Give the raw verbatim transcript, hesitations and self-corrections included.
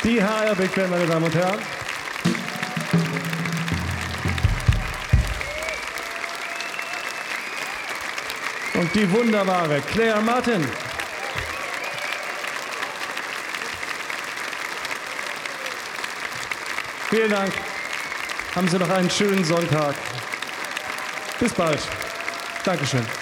Die H R Big Band, meine Damen und Herren. Und die wunderbare Claire Martin. Vielen Dank. Haben Sie noch einen schönen Sonntag. Bis bald. Dankeschön.